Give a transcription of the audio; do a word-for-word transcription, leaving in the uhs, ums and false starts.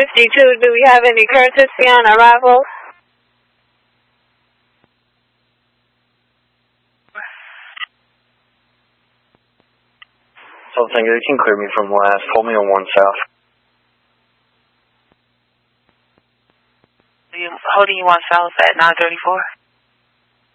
fifty-two, do we have any courtesy on arrival? Something you can clear me from last. Hold me on one south. Are you holding you on south at nine thirty-four?